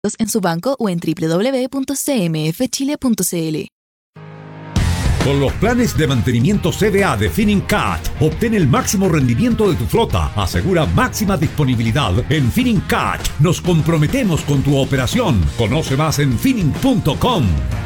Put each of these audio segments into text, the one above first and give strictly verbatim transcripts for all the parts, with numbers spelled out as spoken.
en su banco o en doble u doble u doble u punto c m f chile punto c l. Con los planes de mantenimiento C V A de Finincat, obtén el máximo rendimiento de tu flota. Asegura máxima disponibilidad. En Finincat nos comprometemos con tu operación. Conoce más en finning punto com.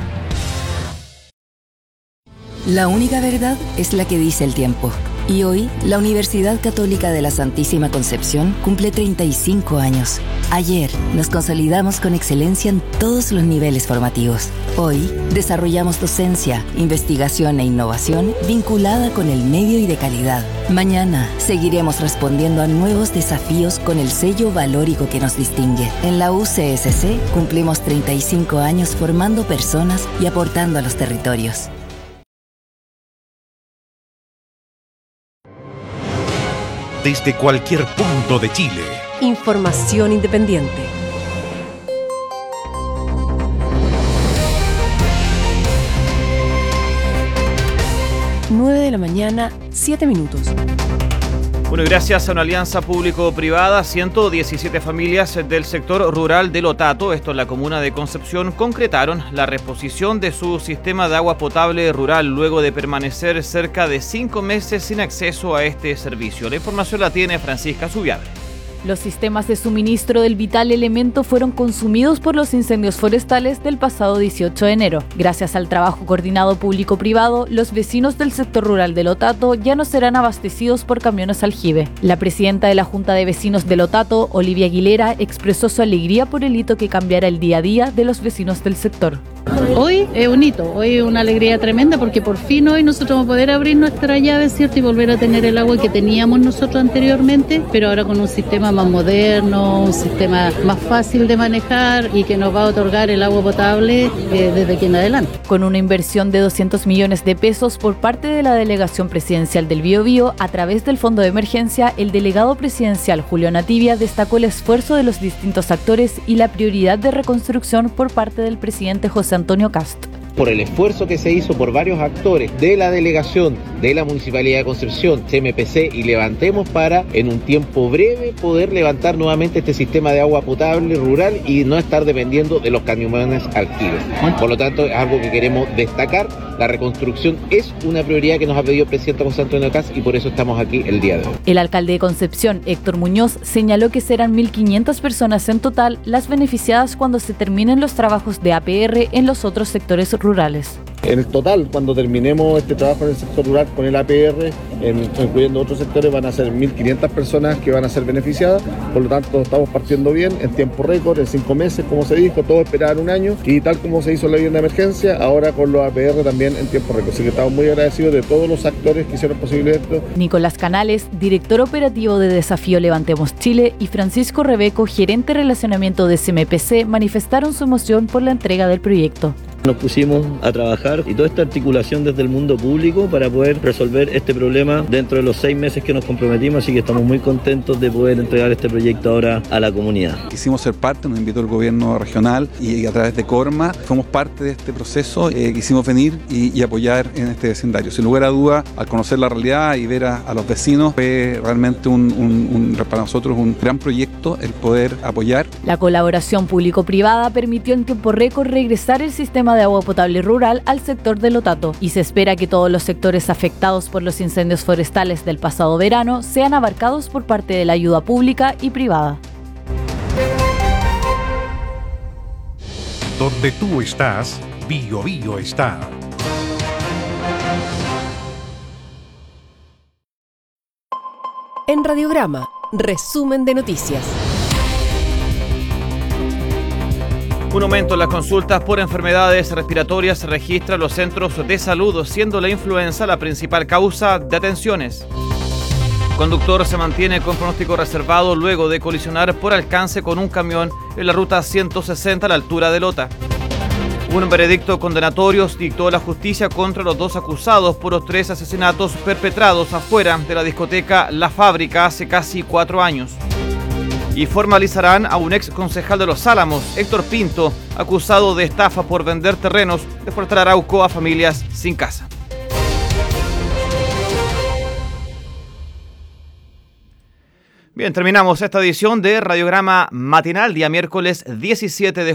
La única verdad es la que dice el tiempo. Y hoy, la Universidad Católica de la Santísima Concepción cumple treinta y cinco años. Ayer, nos consolidamos con excelencia en todos los niveles formativos. Hoy, desarrollamos docencia, investigación e innovación vinculada con el medio y de calidad. Mañana, seguiremos respondiendo a nuevos desafíos con el sello valórico que nos distingue. En la U C S C, cumplimos treinta y cinco años formando personas y aportando a los territorios. Desde cualquier punto de Chile. Información independiente. nueve de la mañana, siete minutos. Bueno, gracias a una alianza público-privada, ciento diecisiete familias del sector rural de Lotato, esto en la comuna de Concepción, concretaron la reposición de su sistema de agua potable rural luego de permanecer cerca de cinco meses sin acceso a este servicio. La información la tiene Francisca Zubiabre. Los sistemas de suministro del vital elemento fueron consumidos por los incendios forestales del pasado dieciocho de enero. Gracias al trabajo coordinado público-privado, los vecinos del sector rural de Lotato ya no serán abastecidos por camiones aljibe. La presidenta de la Junta de Vecinos de Lotato, Olivia Aguilera, expresó su alegría por el hito que cambiará el día a día de los vecinos del sector. Hoy es un hito, hoy es una alegría tremenda porque por fin hoy nosotros vamos a poder abrir nuestra llave, ¿cierto? Y volver a tener el agua que teníamos nosotros anteriormente, pero ahora con un sistema más moderno, un sistema más fácil de manejar y que nos va a otorgar el agua potable eh, desde aquí en adelante. Con una inversión de doscientos millones de pesos por parte de la Delegación Presidencial del Biobío a través del Fondo de Emergencia, el delegado presidencial Julio Nativia destacó el esfuerzo de los distintos actores y la prioridad de reconstrucción por parte del presidente José Antonio Kast. Por el esfuerzo que se hizo por varios actores de la delegación, de la Municipalidad de Concepción, C M P C y Levantemos para, en un tiempo breve, poder levantar nuevamente este sistema de agua potable rural y no estar dependiendo de los camiones alquibes. Por lo tanto, es algo que queremos destacar. La reconstrucción es una prioridad que nos ha pedido el presidente José Antonio Kast y por eso estamos aquí el día de hoy. El alcalde de Concepción, Héctor Muñoz, señaló que serán mil quinientas personas en total las beneficiadas cuando se terminen los trabajos de A P R en los otros sectores rurales. En el total, cuando terminemos este trabajo en el sector rural con el A P R, en, incluyendo otros sectores, van a ser mil quinientas personas que van a ser beneficiadas. Por lo tanto, estamos partiendo bien, en tiempo récord, en cinco meses, como se dijo, todos esperaban un año. Y tal como se hizo en la vivienda de emergencia, ahora con los A P R también en tiempo récord. Así que estamos muy agradecidos de todos los actores que hicieron posible esto. Nicolás Canales, director operativo de Desafío Levantemos Chile, y Francisco Rebeco, gerente de relacionamiento de C M P C, manifestaron su emoción por la entrega del proyecto. Nos pusimos a trabajar y toda esta articulación desde el mundo público para poder resolver este problema dentro de los seis meses que nos comprometimos, así que estamos muy contentos de poder entregar este proyecto ahora a la comunidad. Quisimos ser parte, nos invitó el gobierno regional y a través de Corma fuimos parte de este proceso, eh, quisimos venir y, y apoyar en este vecindario. Sin lugar a duda, al conocer la realidad y ver a, a los vecinos, fue realmente un, un, un, para nosotros un gran proyecto el poder apoyar. La colaboración público-privada permitió en tiempo récord regresar el sistema de agua potable rural al sector de Lotato y se espera que todos los sectores afectados por los incendios forestales del pasado verano sean abarcados por parte de la ayuda pública y privada. Donde tú estás, Biobío está. En Radiograma, resumen de noticias. Un aumento en las consultas por enfermedades respiratorias se registra en los centros de salud, siendo la influenza la principal causa de atenciones. Conductor se mantiene con pronóstico reservado luego de colisionar por alcance con un camión en la ruta ciento sesenta a la altura de Lota. Un veredicto condenatorio dictó la justicia contra los dos acusados por los tres asesinatos perpetrados afuera de la discoteca La Fábrica hace casi cuatro años. Y formalizarán a un ex concejal de Los Álamos, Héctor Pinto, acusado de estafa por vender terrenos de Portal Arauco a familias sin casa. Bien, terminamos esta edición de Radiograma Matinal, día miércoles diecisiete de